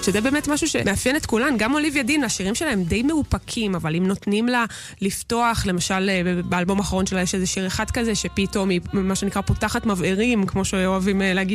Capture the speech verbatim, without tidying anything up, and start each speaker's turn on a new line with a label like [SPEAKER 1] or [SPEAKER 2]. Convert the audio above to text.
[SPEAKER 1] שזה באמת משהו שמאפיין את כולן. גם אוליביה דין, השירים שלהם די מאופקים, אבל אם נותנים לה לפתוח, למשל באלבום האחרון שלה יש איזה שיר אחד כזה, שפתאום היא מה שנקרא פותחת מבערים, כמו שאוהבים להגיד